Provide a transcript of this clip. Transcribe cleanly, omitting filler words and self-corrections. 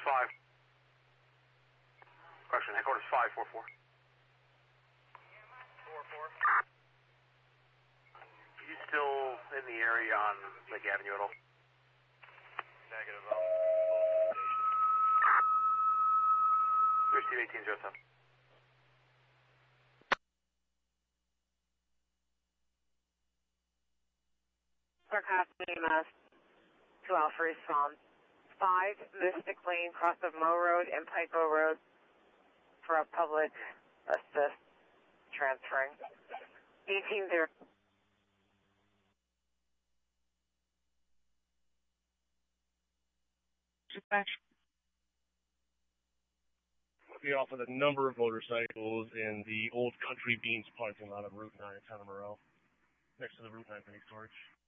5. Correction, headquarters 544. 4-4. You still in the area on Lake Avenue at all? Negative, close to the station. Receive 1807. Sarcastic EMS to Alpha Respond. 5 Mystic Lane, cross of Moe Road and Pikeville Road for a public assist transferring. 18-0. Dispatch. Be off with a number of motorcycles in the old Country Beans parking lot of Route 9 in town of Morel, next to the Route 9 mini storage.